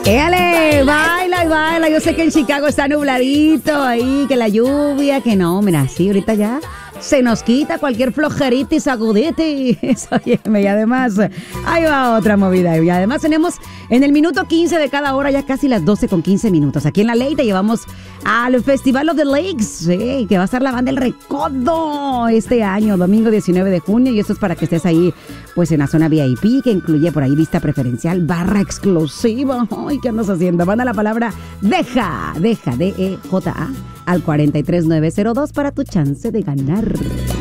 Éale, baila y baila. Yo sé que en Chicago está nubladito ahí, que la lluvia, que no, mira, sí, ahorita ya se nos quita cualquier flojerita y sacuditis. Óyeme, y además, ahí va otra movida. Y además tenemos en el minuto 15 de cada hora, ya casi las 12:15. Aquí en La Ley te llevamos al Festival of the Lakes, que va a estar la banda El Recodo este año, domingo 19 de junio. Y esto es para que estés ahí, pues en la zona VIP, que incluye por ahí vista preferencial, barra exclusiva. Ay, ¿qué andas haciendo? Manda la palabra deja, D-E-J-A, al 43902 para tu chance de ganar.